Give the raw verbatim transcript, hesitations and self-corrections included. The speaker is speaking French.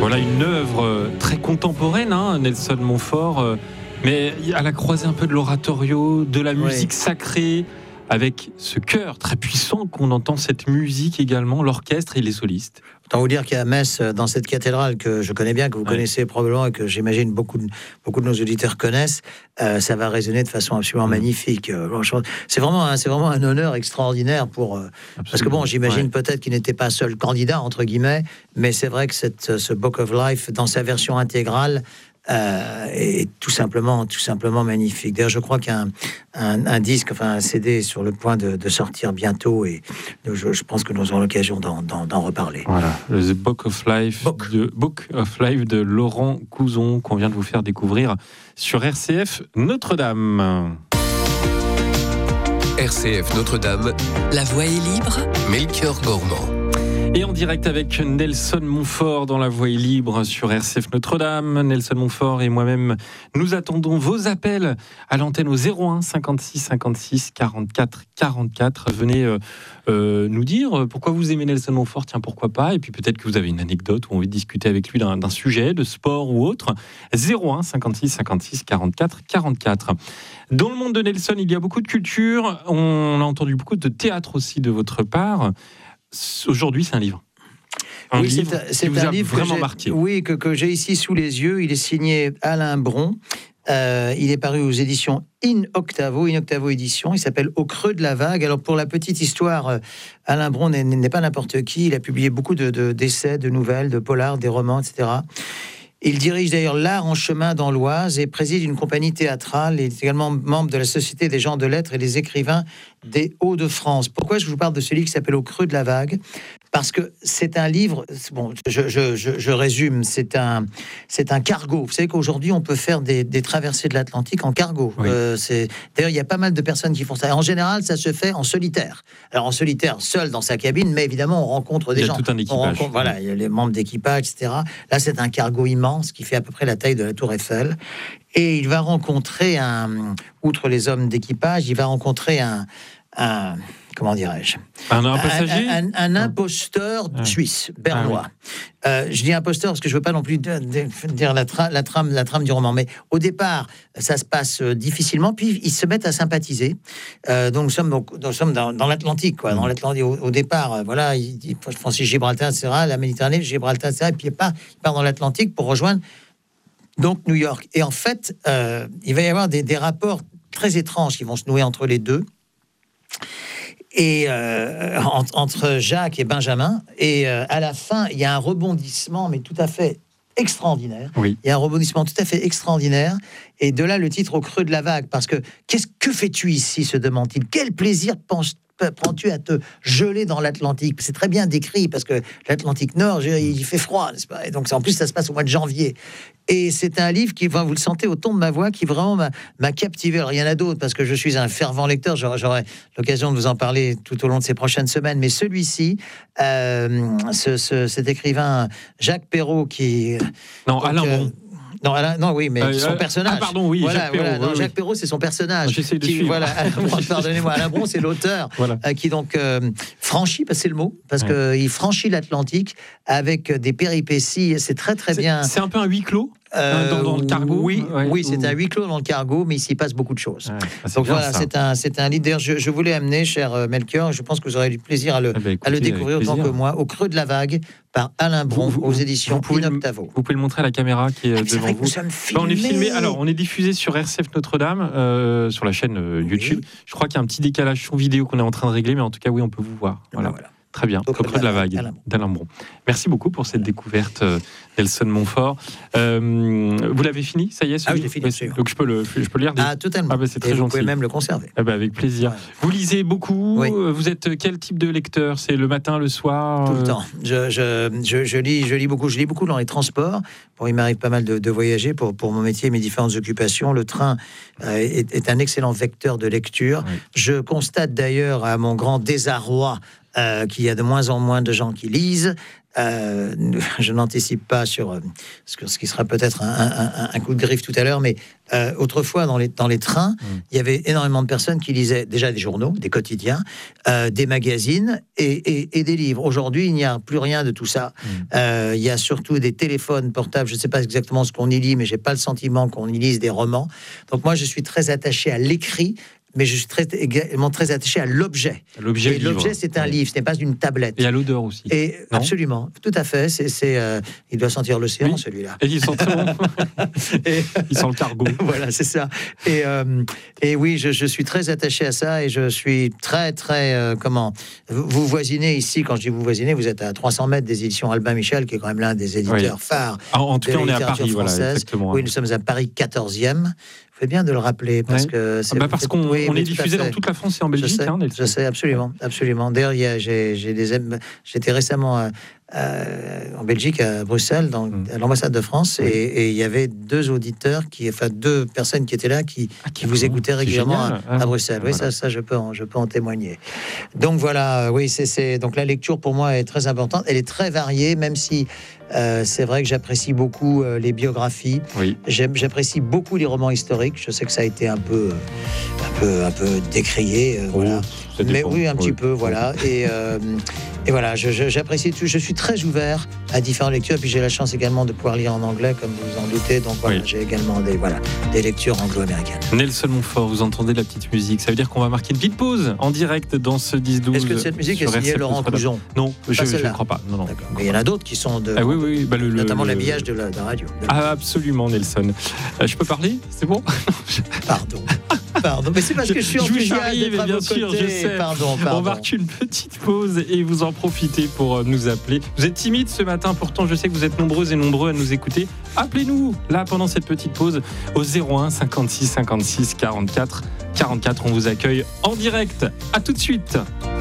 Voilà une œuvre très contemporaine, hein, Nelson Montfort, mais à la croisée un peu de l'oratorio, de la musique oui. sacrée, avec ce chœur très puissant qu'on entend, cette musique également, l'orchestre et les solistes. Autant vous dire qu'à Metz, dans cette cathédrale que je connais bien, que vous ouais. connaissez probablement et que j'imagine beaucoup de, beaucoup de nos auditeurs connaissent, euh, ça va résonner de façon absolument mmh. magnifique. C'est vraiment, un, c'est vraiment un honneur extraordinaire pour... Euh, parce que bon, j'imagine ouais. peut-être qu'il n'était pas seul candidat, entre guillemets, mais c'est vrai que cette, ce Book of Life, dans sa version intégrale, Euh, est tout simplement, tout simplement magnifique. D'ailleurs, je crois qu'un un, un disque, enfin un C D est sur le point de, de sortir bientôt et je, je pense que nous aurons l'occasion d'en, d'en, d'en reparler. Voilà, le Book of Life, Book. De, Book of Life de Laurent Couzon qu'on vient de vous faire découvrir sur R C F Notre-Dame. R C F Notre-Dame, la voix est libre. Melchior Gormand. Et en direct avec Nelson Montfort dans La Voix est libre sur R C F Notre-Dame. Nelson Montfort et moi-même, nous attendons vos appels à l'antenne au zéro un cinquante-six cinquante-six quarante-quatre quarante-quatre. Venez euh, euh, nous dire pourquoi vous aimez Nelson Montfort, tiens pourquoi pas, et puis peut-être que vous avez une anecdote ou envie de discuter avec lui d'un, d'un sujet, de sport ou autre. zéro un cinquante-six cinquante-six quarante-quatre quarante-quatre. Dans le monde de Nelson, il y a beaucoup de culture, on a entendu beaucoup de théâtre aussi de votre part. Aujourd'hui, c'est un livre. Un oui, livre c'est, c'est qui vous un a livre vraiment que marqué. Oui, que, que j'ai ici sous les yeux. Il est signé Alain Bron. Euh, il est paru aux éditions In Octavo, In Octavo édition. Il s'appelle Au creux de la vague. Alors, pour la petite histoire, Alain Bron n'est, n'est pas n'importe qui. Il a publié beaucoup de, de, d'essais, de nouvelles, de polars, des romans, et cetera. Il dirige d'ailleurs l'Art en chemin dans l'Oise et préside une compagnie théâtrale. Il est également membre de la Société des gens de lettres et des écrivains des Hauts-de-France. Pourquoi je vous parle de ce livre qui s'appelle Au creux de la vague ? Parce que c'est un livre, bon, je, je, je, je résume, c'est un, c'est un cargo. Vous savez qu'aujourd'hui, on peut faire des, des traversées de l'Atlantique en cargo. Oui. Euh, c'est, d'ailleurs, il y a pas mal de personnes qui font ça. En général, ça se fait en solitaire. Alors, en solitaire, seul dans sa cabine, mais évidemment, on rencontre des gens. Il y a tout un équipage. On rencontre, voilà, il y a les membres d'équipage, et cetera. Là, c'est un cargo immense qui fait à peu près la taille de la Tour Eiffel. Et il va rencontrer un, outre les hommes d'équipage, il va rencontrer un, un comment dirais-je, un, un passager, un, un, un imposteur ah. suisse, bernois. Ah, oui. euh, je dis imposteur parce que je veux pas non plus dire la, tra- la trame, la trame du roman. Mais au départ, ça se passe difficilement, puis ils se mettent à sympathiser. Euh, donc nous sommes, donc, nous sommes dans, dans l'Atlantique, quoi. Dans l'Atlantique, au, au départ, euh, voilà, ils, ils franchissent Gibraltar, et cetera, la Méditerranée, Gibraltar, et cetera. Et puis il part, il part dans l'Atlantique pour rejoindre donc New York. Et en fait, euh, il va y avoir des, des rapports très étranges qui vont se nouer entre les deux. Et euh, entre Jacques et Benjamin, et euh, à la fin, il y a un rebondissement, mais tout à fait extraordinaire. Oui. Il y a un rebondissement tout à fait extraordinaire, et de là le titre Au creux de la vague, parce que qu'est-ce que fais-tu ici, se demande-t-il. Quel plaisir penses prends-tu à te geler dans l'Atlantique ? C'est très bien décrit, parce que l'Atlantique Nord, il fait froid, n'est-ce pas ? Et donc en plus, ça se passe au mois de janvier. Et c'est un livre qui, vous le sentez au ton de ma voix, qui vraiment m'a, m'a captivé. Alors, il y en a d'autres, parce que je suis un fervent lecteur. J'aurai, j'aurai l'occasion de vous en parler tout au long de ces prochaines semaines. Mais celui-ci, euh, ce, ce, cet écrivain Jacques Perraut, qui... Non, donc, Alain Bron. Euh, Non, Alain, non, oui, mais euh, son personnage. Ah, pardon, oui, voilà, Jacques Perrault. Voilà, non, oui, Jacques oui. Perrault, c'est son personnage. J'essaie de qui, suivre. Voilà, pardonnez-moi, Alain Bron, c'est l'auteur voilà. euh, qui donc euh, franchit, parce que c'est le mot, parce ouais. qu'il franchit l'Atlantique avec des péripéties. C'est très, très c'est, bien. C'est un peu un huis clos euh, dans, dans le cargo. Oui, ouais, oui, ou... c'est un huis clos dans le cargo, mais il s'y passe beaucoup de choses. Ouais, c'est donc bien, voilà, ça. c'est un, c'est un leader. Je, je voulais amener, cher Melchior, je pense que vous aurez du plaisir à le, ah bah, écoutez, à le découvrir autant que moi, Au creux de la vague, par Alain Bron, vous, vous, aux éditions In Octavo. Vous pouvez le montrer à la caméra qui est ah, devant c'est vous. Filmé. On est filmé. Alors, on est diffusé sur R C F Notre-Dame, euh, sur la chaîne euh, YouTube. Oui. Je crois qu'il y a un petit décalage son vidéo qu'on est en train de régler, mais en tout cas, oui, on peut vous voir. Voilà. voilà. Très bien, Au creux de la vague, d'Alain Bron. Merci beaucoup pour cette découverte, euh, Nelson Montfort. Euh, vous l'avez fini, ça y est? Ah oui, je l'ai fini. Ouais, donc je peux le, je peux le lire. Des... Ah, totalement. Ah, bah, c'est très Et gentil. Vous pouvez même le conserver. Ah, bah, avec plaisir. Ouais. Vous lisez beaucoup. Oui. Vous êtes quel type de lecteur? C'est le matin, le soir? Tout le temps. Je, je, je, je lis, je lis beaucoup. Je lis beaucoup dans les transports. Bon, il m'arrive pas mal de, de voyager pour pour mon métier et mes différentes occupations. Le train euh, est, est un excellent vecteur de lecture. Oui. Je constate d'ailleurs, à mon grand désarroi, euh, qu'il y a de moins en moins de gens qui lisent. Euh, je n'anticipe pas sur euh, ce qui sera peut-être un, un, un coup de griffe tout à l'heure, mais euh, autrefois, dans les, dans les trains, mmh. il y avait énormément de personnes qui lisaient déjà des journaux, des quotidiens, euh, des magazines et, et, et des livres. Aujourd'hui, il n'y a plus rien de tout ça. Mmh. Euh, il y a surtout des téléphones portables. Je ne sais pas exactement ce qu'on y lit, mais je n'ai pas le sentiment qu'on y lise des romans. Donc moi, je suis très attaché à l'écrit, mais je suis très, également très attaché à l'objet. L'objet, et l'objet, c'est un oui. livre, ce n'est pas une tablette. Et à l'odeur aussi. Et non absolument, tout à fait. C'est, c'est, euh, il doit sentir l'océan, oui. celui-là. Et il sent très bon. et, il sent le cargo. Voilà, c'est ça. Et, euh, et oui, je, je suis très attaché à ça et je suis très, très... Euh, comment vous, vous voisinez ici, quand je dis vous voisinez, vous êtes à trois cents mètres des éditions Albin Michel, qui est quand même l'un des éditeurs oui. phares. En, en tout cas, on est à Paris, voilà, exactement. Oui, nous sommes à Paris quatorzième. C'est bien de le rappeler parce ouais. que c'est ah bah parce qu'on oui, on est diffusé dans toute la France et en Belgique. Je sais, hein, je sais absolument, absolument. D'ailleurs, il y a, j'ai, j'ai des, j'étais récemment à, à, en Belgique, à Bruxelles, dans, mm. à l'ambassade de France, oui. et, et il y avait deux auditeurs, qui, enfin deux personnes qui étaient là, qui, ah, qui vous écoutaient régulièrement à, à Bruxelles. Oui, voilà. ça, ça, je peux, en, je peux en témoigner. Donc voilà, oui, c'est, c'est donc la lecture pour moi est très importante. Elle est très variée, même si. Euh, c'est vrai que j'apprécie beaucoup euh, les biographies. Oui. J'aime, j'apprécie beaucoup les romans historiques. Je sais que ça a été un peu, un peu, un peu décrié, euh, oh, voilà. Mais oui, un oui. petit peu, voilà. Et, euh, et voilà, je, je, j'apprécie tout. Je suis très ouvert à différentes lectures. Et puis j'ai la chance également de pouvoir lire en anglais, comme vous en doutez. Donc voilà, oui. j'ai également des, voilà, des lectures anglo-américaines. Nelson Montfort, vous entendez la petite musique. Ça veut dire qu'on va marquer une petite pause en direct dans ce dix douze. Est-ce que cette musique est signée Laurent Couson? Non, je ne crois pas. Non, non. Mais il y en a d'autres qui sont de. Ah, oui, oui, bah le, notamment le, l'habillage de la, de la radio. De ah, absolument, Nelson. Euh, je peux parler? C'est bon? Pardon. Pardon, mais c'est parce que je suis enthousiaste d'être à bien vos sûr, côtés. Je sais. Pardon, pardon. On marque une petite pause et vous en profitez pour nous appeler. Vous êtes timide ce matin, pourtant je sais que vous êtes nombreuses et nombreux à nous écouter. Appelez-nous là pendant cette petite pause au zéro un cinquante-six cinquante-six quarante-quatre quarante-quatre. On vous accueille en direct. À tout de suite.